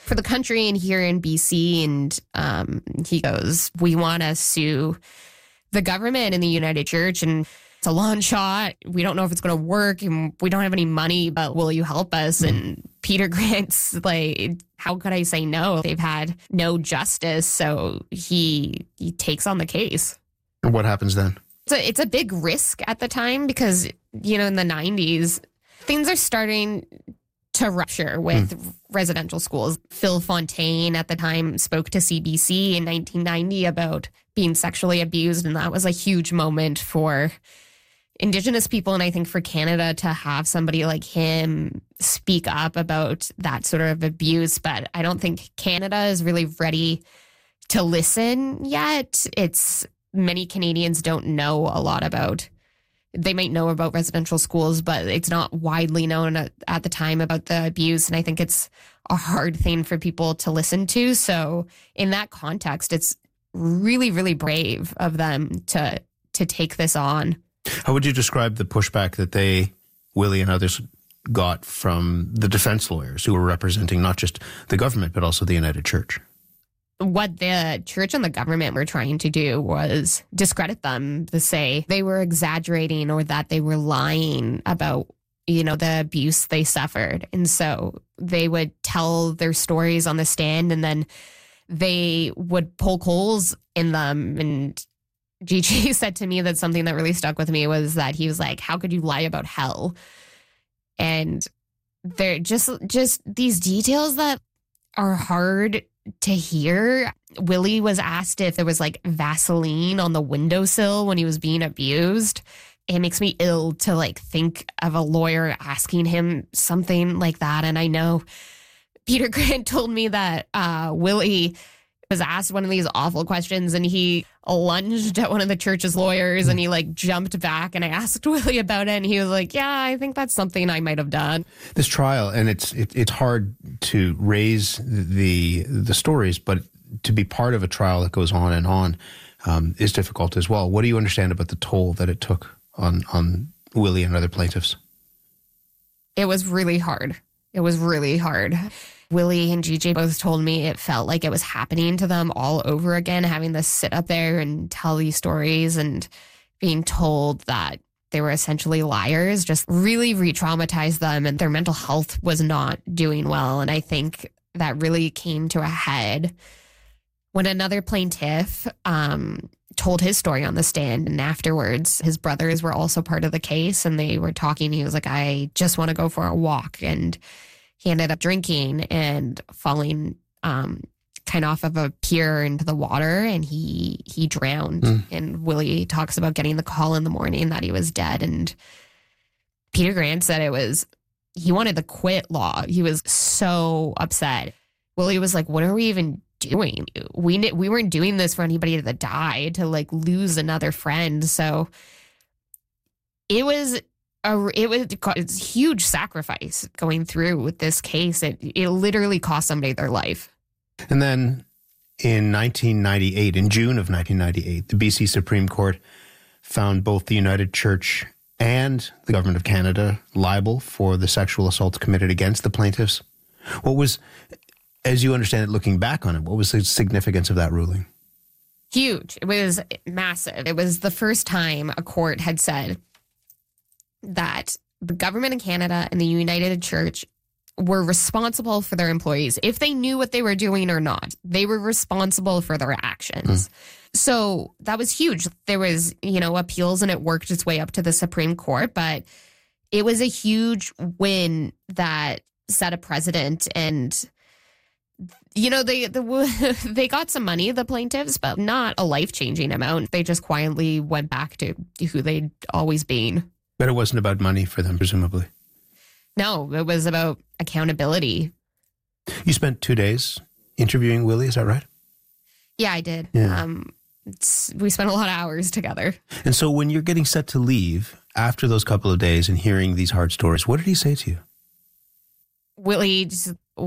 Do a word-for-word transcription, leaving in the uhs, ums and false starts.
for the country and here in B C. And um, he goes, we want to sue the government and the United Church. And it's a long shot. We don't know if it's going to work and we don't have any money, but will you help us? Mm. And Peter Grant's like, how could I say no? They've had no justice. So he he takes on the case. And what happens then? It's a, it's a big risk at the time because, you know, in the nineties, things are starting to rupture with mm. residential schools. Phil Fontaine at the time spoke to C B C in nineteen ninety about being sexually abused. And that was a huge moment for Indigenous people, and I think for Canada to have somebody like him speak up about that sort of abuse. But I don't think Canada is really ready to listen yet. It's many Canadians don't know a lot about, they might know about residential schools, but it's not widely known at, at the time about the abuse. And I think it's a hard thing for people to listen to. So in that context, it's really, really brave of them to to take this on. How would you describe the pushback that they, Willie and others, got from the defense lawyers who were representing not just the government, but also the United Church? What the church and the government were trying to do was discredit them, to say they were exaggerating or that they were lying about, you know, the abuse they suffered. And so they would tell their stories on the stand and then they would poke holes in them. And G G said to me that something that really stuck with me was that he was like, how could you lie about hell? And they're just, just these details that are hard to hear. Willie was asked if there was like Vaseline on the windowsill when he was being abused. It makes me ill to like think of a lawyer asking him something like that. And I know Peter Grant told me that uh, Willie was asked one of these awful questions and he lunged at one of the church's lawyers and he like jumped back, and I asked Willie about it and he was like, yeah, I think that's something I might have done. This trial, and it's it, it's hard to raise the the stories, but to be part of a trial that goes on and on um, is difficult as well. What do you understand about the toll that it took on, on Willie and other plaintiffs? It was really hard. It was really hard. Willie and G J both told me it felt like it was happening to them all over again, having to sit up there and tell these stories and being told that they were essentially liars just really re-traumatized them, and their mental health was not doing well. And I think that really came to a head when another plaintiff um, told his story on the stand. And afterwards, his brothers were also part of the case and they were talking. He was like, I just want to go for a walk. And he ended up drinking and falling um, kind of off of a pier into the water, and he he drowned. Mm. And Willie talks about getting the call in the morning that he was dead. And Peter Grant said it was, he wanted to quit law. He was so upset. Willie was like, what are we even doing? We we weren't doing this for anybody to die, to like lose another friend. So it was A, it was it's a huge sacrifice going through with this case. It it literally cost somebody their life. And then in nineteen ninety-eight, in June of nineteen ninety-eight, the B C Supreme Court found both the United Church and the Government of Canada liable for the sexual assaults committed against the plaintiffs. What was, as you understand it, looking back on it, what was the significance of that ruling? Huge. It was massive. It was the first time a court had said that the government of Canada and the United Church were responsible for their employees. If they knew what they were doing or not, they were responsible for their actions. Mm. So that was huge. There was, you know, appeals and it worked its way up to the Supreme Court, but it was a huge win that set a precedent. And, you know, they the, they got some money, the plaintiffs, but not a life-changing amount. They just quietly went back to who they'd always been. But it wasn't about money for them, presumably. No, it was about accountability. You spent two days interviewing Willie, is that right? Yeah, I did. Yeah. Um, it's, we spent a lot of hours together. And so when you're getting set to leave after those couple of days and hearing these hard stories, what did he say to you? Willie just